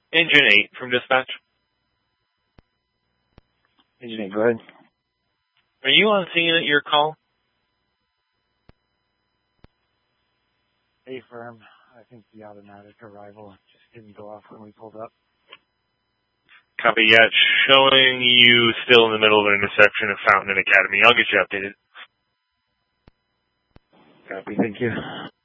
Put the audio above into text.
Engine 8 from dispatch. Engine 8, go ahead. Are you on scene at your call? A-firm. I think the automatic arrival just didn't go off when we pulled up. Copy, yeah, it's showing you still in the middle of an intersection of Fountain and Academy. I'll get you updated. Copy, thank you.